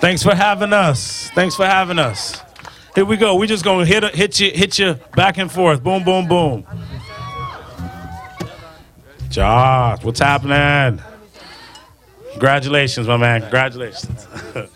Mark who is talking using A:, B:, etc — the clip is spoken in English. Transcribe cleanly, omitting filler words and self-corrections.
A: Thanks for having us. Thanks for having us. Here we go. We just gonna hit you back and forth. Boom, boom, boom. Josh, what's happening? Congratulations, my man. Congratulations.